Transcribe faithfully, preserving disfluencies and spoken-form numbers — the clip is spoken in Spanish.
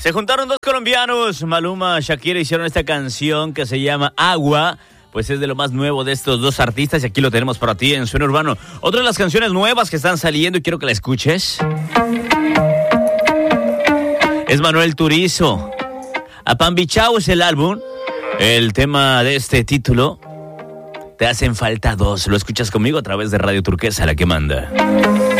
Se juntaron dos colombianos, Maluma y Shakira, hicieron esta canción que se llama Agua. Pues es de lo más nuevo de estos dos artistas y aquí lo tenemos para ti en Suena Urbano. Otra de las canciones nuevas que están saliendo y quiero que la escuches es Manuel Turizo. Apambichao es el álbum. El tema de este título, Te hacen falta dos. Lo escuchas conmigo a través de Radio Turquesa, la que manda.